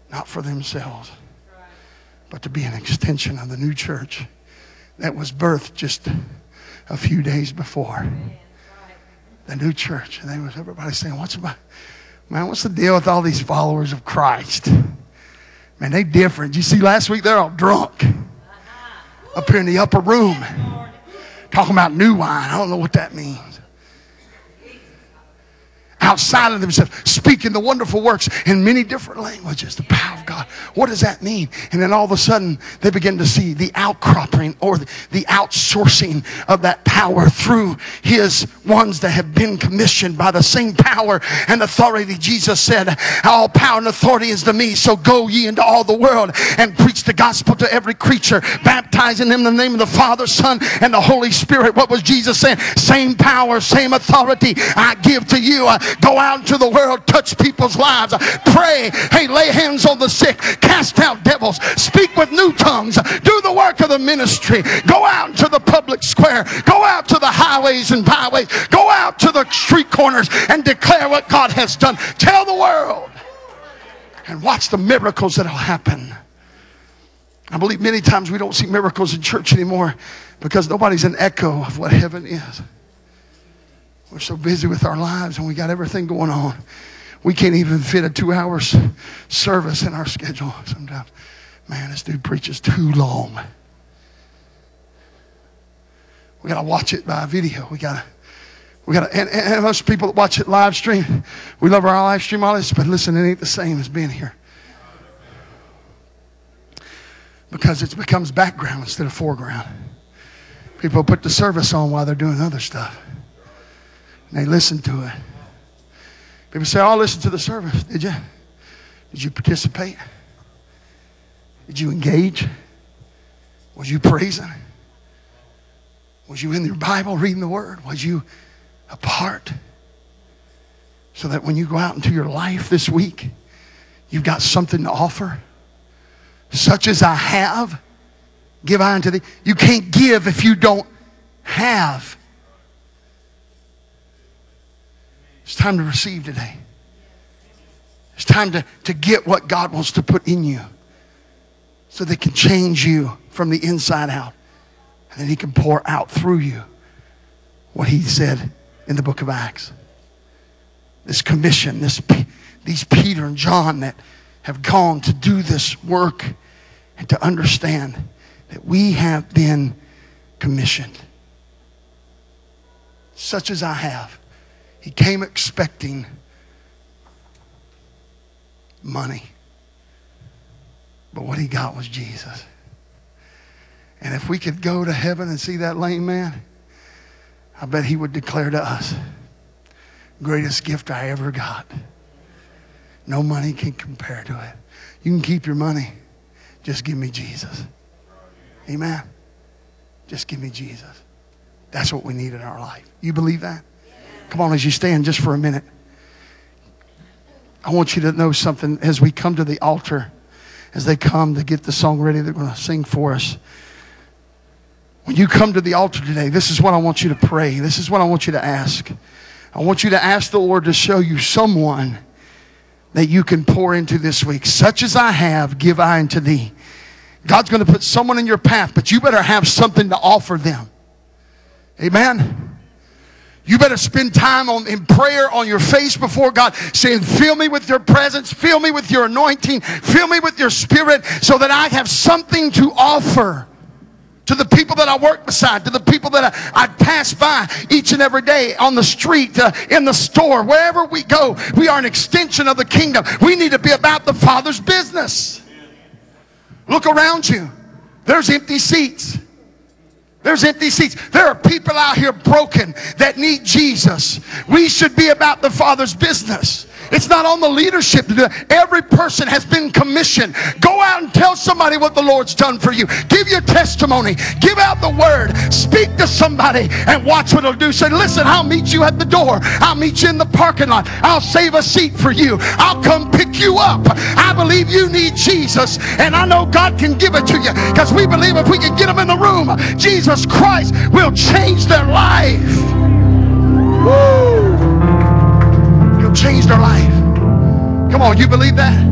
not for themselves, but to be an extension of the new church that was birthed just a few days before. The new church. And everybody saying, what's the deal with all these followers of Christ? Man, they different. You see, last week they're all drunk up here in the upper room talking about new wine. I don't know what that means. Outside of themselves, speaking the wonderful works in many different languages, the power of God. What does that mean? And then all of a sudden, they begin to see the outcropping or the outsourcing of that power through his ones that have been commissioned by the same power and authority. Jesus said, all power and authority is to me, so go ye into all the world and preach the gospel to every creature, baptizing them in the name of the Father, Son, and the Holy Spirit. What was Jesus saying? Same power, same authority I give to you. Go out into the world, touch people's lives, pray, hey, lay hands on the sick, cast out devils, speak with new tongues, do the work of the ministry, go out into the public square, go out to the highways and byways, go out to the street corners and declare what God has done. Tell the world and watch the miracles that will happen. I believe many times we don't see miracles in church anymore because nobody's an echo of what heaven is. We're so busy with our lives and we got everything going on. We can't even fit a 2 hours service in our schedule sometimes. Man, this dude preaches too long. We got to watch it by video. We got to, and most people that watch it live stream, we love our live stream all this, but listen, it ain't the same as being here. Because it becomes background instead of foreground. People put the service on while they're doing other stuff. And they listen to it. People say, oh, listen to the service. Did you? Did you participate? Did you engage? Was you praising? Was you in your Bible reading the Word? Was you a part? So that when you go out into your life this week, you've got something to offer. Such as I have, give I unto thee. You can't give if you don't have. It's time to receive today. It's time to get what God wants to put in you so that it can change you from the inside out. And then he can pour out through you what he said in the book of Acts. This commission, these Peter and John that have gone to do this work and to understand that we have been commissioned. Such as I have. He came expecting money. But what he got was Jesus. And if we could go to heaven and see that lame man, I bet he would declare to us, greatest gift I ever got. No money can compare to it. You can keep your money. Just give me Jesus. Amen. Just give me Jesus. That's what we need in our life. You believe that? Come on, as you stand just for a minute. I want you to know something as we come to the altar, as they come to get the song ready, they're going to sing for us. When you come to the altar today, this is what I want you to pray. This is what I want you to ask. I want you to ask the Lord to show you someone that you can pour into this week. Such as I have, give I unto thee. God's going to put someone in your path, but you better have something to offer them. Amen. You better spend time in prayer on your face before God, saying, fill me with your presence, fill me with your anointing, fill me with your spirit, so that I have something to offer to the people that I work beside, to the people that I pass by each and every day on the street, in the store, wherever we go. We are an extension of the kingdom. We need to be about the Father's business. Look around you. There's empty seats. There's empty seats. There are people out here broken that need Jesus. We should be about the Father's business. It's not on the leadership to do it. Every person has been commissioned. Go out and tell somebody what the Lord's done for you. Give your testimony. Give out the word. Speak to somebody and watch what it'll do. Say, listen, I'll meet you at the door. I'll meet you in the parking lot. I'll save a seat for you. I'll come pick you up. I believe you need Jesus, and I know God can give it to you, because we believe if we can get them in the room, Jesus Christ will change their life. Woo! He'll change their life. Come on, you believe that?